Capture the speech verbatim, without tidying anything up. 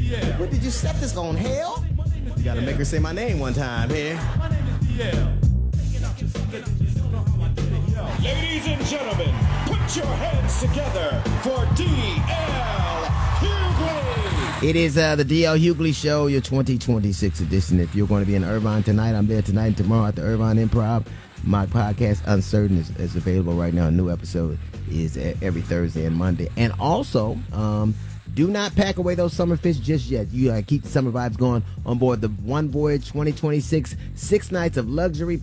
What did you set this on, hell? You gotta make her say my name one time here. Ladies and gentlemen, put your hands together for D L Hughley. It is uh, the D L Hughley Show, your twenty twenty-six edition. If you're going to be in Irvine tonight, I'm there tonight and tomorrow at the Irvine Improv. My podcast, Uncertain, is, is available right now. A new episode is every Thursday and Monday. And also, um, do not pack away those summer fish just yet. You uh, keep the summer vibes going on board the One Voyage twenty twenty-six, six nights of luxury